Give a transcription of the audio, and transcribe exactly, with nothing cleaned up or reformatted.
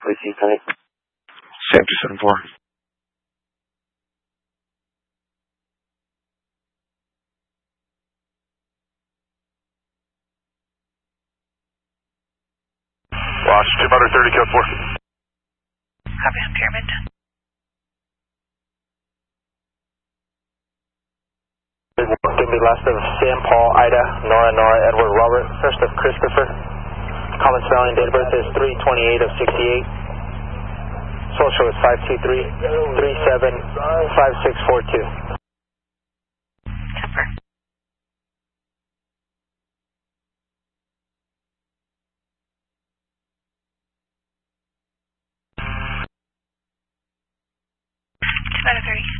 Please see tonight. Same to seven four. Watch, two motor thirty, code four. Copy on Pyramid. Give me last of Sam, Paul, Ida, Nora, Nora, Edward, Robert, first of Christopher. Common spelling, date of birth is three twenty-eight of sixty-eight. Social is five two three, three seven, five six four two. Temper. two out of thirty.